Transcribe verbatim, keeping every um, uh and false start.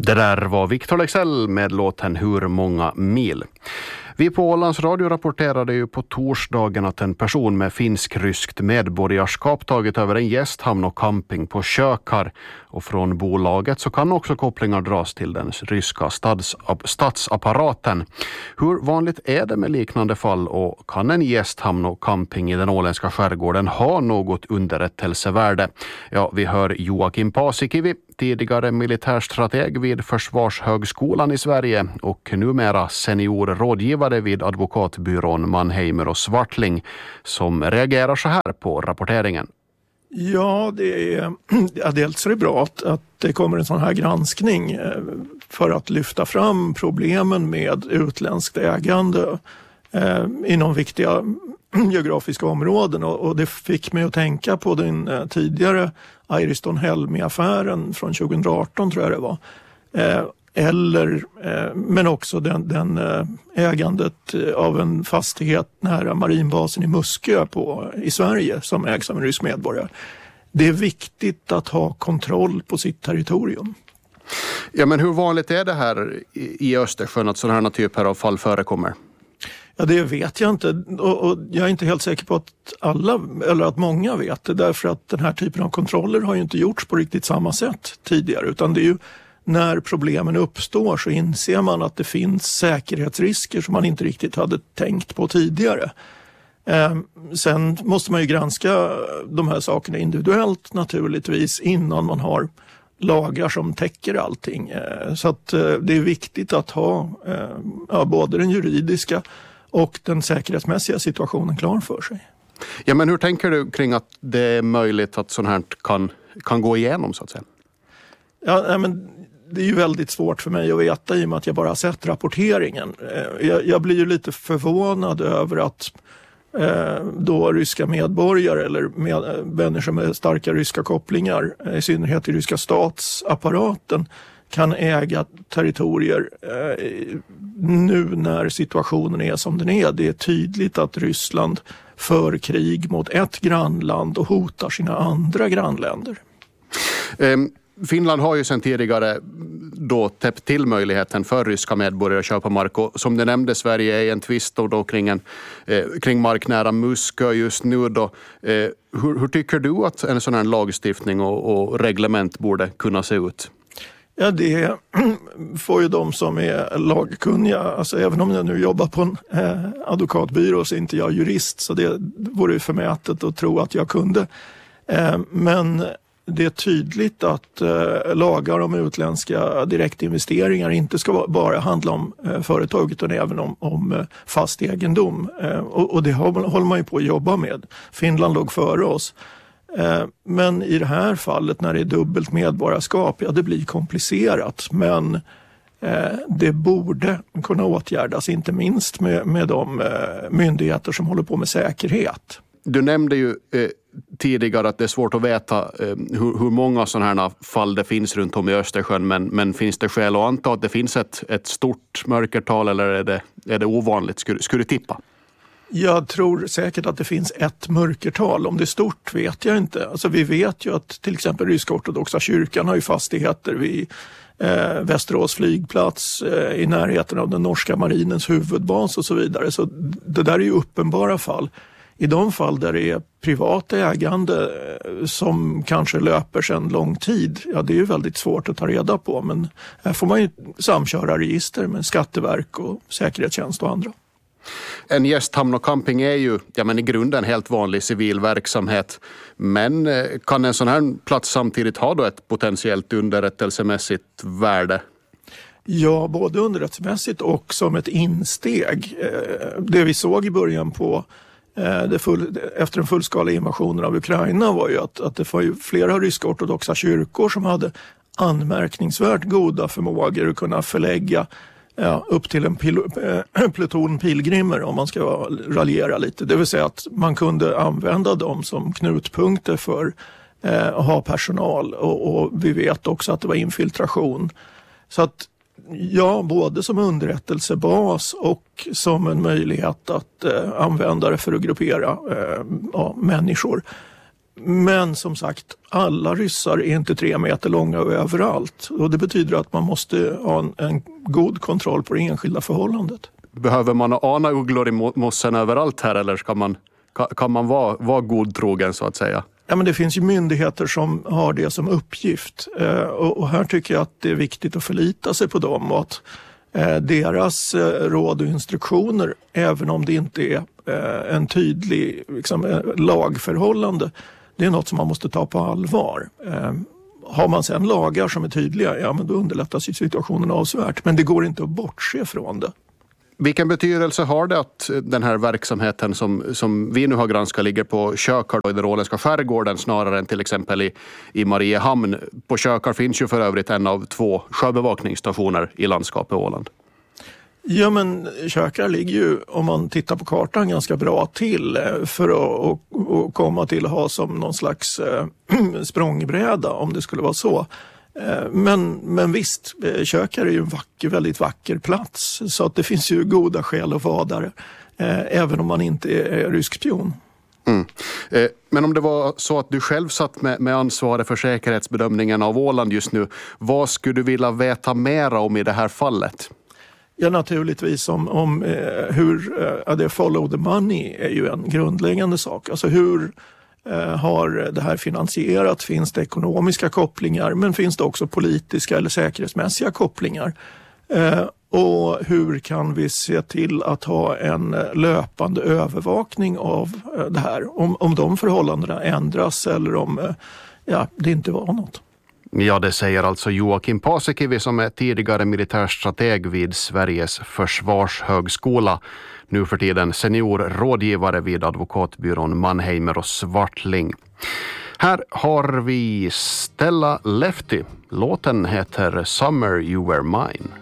Det där var Victor Lexell med låten Hur många mil. Vi på Ålands Radio rapporterade ju på torsdagen att en person med finsk-ryskt medborgarskap tagit över en gästhamn och camping på Kökar. Och från bolaget så kan också kopplingar dras till den ryska stats- statsapparaten. Hur vanligt är det med liknande fall och kan en gästhamn och camping i den åländska skärgården ha något underrättelsevärde? Ja, vi hör Joakim Paasikivi, tidigare militärstrateg vid Försvarshögskolan i Sverige och numera senior rådgivare vid advokatbyrån Mannheimer och Swartling, som reagerar så här på rapporteringen. Ja, det är, ja, dels är det bra att, att det kommer en sån här granskning för att lyfta fram problemen med utländskt ägande eh, inom viktiga geografiska områden. Och, och det fick mig att tänka på den eh, tidigare Iriston Helmi-affären från tjugo arton, tror jag det var. Eh, eller, eh, men också den, den eh, ägandet av en fastighet nära marinbasen i Muskö på, i Sverige som ägs av en rysk medborgare. Det är viktigt att ha kontroll på sitt territorium. Ja, men hur vanligt är det här i Östersjön att sådana här typer av fall förekommer? Ja, det vet jag inte, och, och jag är inte helt säker på att alla, eller att många vet det, därför att den här typen av kontroller har ju inte gjorts på riktigt samma sätt tidigare, utan det är ju när problemen uppstår så inser man att det finns säkerhetsrisker som man inte riktigt hade tänkt på tidigare. Eh, sen måste man ju granska de här sakerna individuellt naturligtvis innan man har lagar som täcker allting. Eh, så att eh, det är viktigt att ha eh, ja, både den juridiska och den säkerhetsmässiga situationen klar för sig. Ja, men hur tänker du kring att det är möjligt att sånt här kan, kan gå igenom så att säga? Ja, nej, men det är ju väldigt svårt för mig att veta i och med att jag bara har sett rapporteringen. Jag, jag blir ju lite förvånad över att eh, då ryska medborgare eller med, människor med starka ryska kopplingar, i synnerhet i ryska statsapparaten, kan äga territorier eh, nu när situationen är som den är. Det är tydligt att Ryssland för krig mot ett grannland och hotar sina andra grannländer. Um. Finland har ju sedan tidigare då täppt till möjligheten för ryska medborgare att köpa mark, och som det nämnde, Sverige är i en tvist då kring, en, eh, kring marknära Muskö just nu då. Eh, hur, hur tycker du att en sån här lagstiftning och, och reglement borde kunna se ut? Ja, det får ju de som är lagkunniga, alltså även om jag nu jobbar på en eh, advokatbyrå så är inte jag jurist, så det vore ju förmätet att tro att jag kunde. Eh, men det är tydligt att eh, lagar om utländska direktinvesteringar inte ska bara handla om eh, företag utan även om, om eh, fast egendom. Eh, och, och det har, håller man ju på att jobba med. Finland låg före oss. Eh, men i det här fallet när det är dubbelt medborgarskap, ja det blir komplicerat. Men eh, det borde kunna åtgärdas, inte minst med, med de eh, myndigheter som håller på med säkerhet. Du nämnde ju eh, tidigare att det är svårt att veta eh, hur, hur många sådana här fall det finns runt om i Östersjön, men, men finns det skäl att anta att det finns ett, ett stort mörkertal, eller är det, är det ovanligt? Skulle, skulle du tippa? Jag tror säkert att det finns ett mörkertal. Om det är stort vet jag inte. Alltså, vi vet ju att till exempel ryska ortodoxa kyrkan har ju fastigheter vid eh, Västerås flygplats, eh, i närheten av den norska marinens huvudbas och så vidare. Så det där är ju uppenbara fall. I de fall där det är privat ägande som kanske löper sedan lång tid, ja det är ju väldigt svårt att ta reda på, men här får man ju samköra register med Skatteverk och säkerhetstjänst och andra. En gästhamn och camping är ju ja, men i grunden helt vanlig civil verksamhet, men kan en sån här plats samtidigt ha då ett potentiellt underrättelsemässigt värde? Ja, både underrättelsemässigt och som ett insteg. Det vi såg i början på Det full, efter den fullskaliga invasionen av Ukraina var ju att, att det var ju flera ryska ortodoxa kyrkor som hade anmärkningsvärt goda förmågor att kunna förlägga ja, upp till en pil, äh, pluton pilgrimer, om man ska raljera lite. Det vill säga att man kunde använda dem som knutpunkter för äh, att ha personal, och, och vi vet också att det var infiltration. Så att ja, både som underrättelsebas och som en möjlighet att eh, använda det för att gruppera eh, ja, människor. Men som sagt, alla ryssar är inte tre meter långa överallt. Och det betyder att man måste ha en, en god kontroll på det enskilda förhållandet. Behöver man ana ugglor i mossen överallt här, eller ska man, kan man vara, vara godtrogen så att säga? Ja, men det finns ju myndigheter som har det som uppgift. Eh, och, och här tycker jag att det är viktigt att förlita sig på dem och att eh, deras eh, råd och instruktioner, även om det inte är eh, en tydlig liksom, eh, lagförhållande, det är något som man måste ta på allvar. Eh, har man sedan lagar som är tydliga, ja men då underlättas ju situationen avsevärt. Men det går inte att bortse från det. Vilken betydelse har det att den här verksamheten som, som vi nu har granskat ligger på Kökar i den åländska skärgården snarare än till exempel i, i Mariehamn? På Kökar finns ju för övrigt en av två sjöbevakningsstationer i landskapet Åland. Ja, men Kökar ligger ju, om man tittar på kartan, ganska bra till för att och, och komma till att ha som någon slags äh, språngbräda om det skulle vara så. Men, men visst, Kökar är ju en vacker, väldigt vacker plats, så att det finns ju goda skäl att vara där, eh, även om man inte är rysk spion. Mm. Eh, men om det var så att du själv satt med, med ansvaret för säkerhetsbedömningen av Åland just nu, vad skulle du vilja veta mer om i det här fallet? Ja, naturligtvis om, om eh, hur eh, det follow the money är ju en grundläggande sak. Alltså hur har det här finansierat? Finns det ekonomiska kopplingar, men finns det också politiska eller säkerhetsmässiga kopplingar? Eh, och hur kan vi se till att ha en löpande övervakning av det här? Om, om de förhållandena ändras eller om ja, det inte var något. Ja, det säger alltså Joakim Paasikivi som är tidigare militärstrateg vid Sveriges försvarshögskola. Nu för tiden seniorrådgivare vid advokatbyrån Mannheimer och Swartling. Här har vi Stella Lefty. Låten heter Summer You Were Mine.